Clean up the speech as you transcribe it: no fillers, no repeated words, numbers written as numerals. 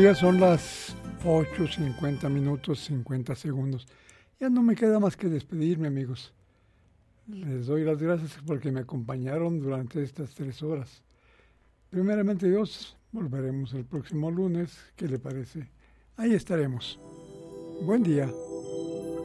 ya son las 8:50 50 segundos. Ya no me queda más que despedirme, amigos. Les doy las gracias porque me acompañaron durante estas 3 horas. Primeramente Dios, volveremos el próximo lunes. ¿Qué le parece? Ahí estaremos. Buen día.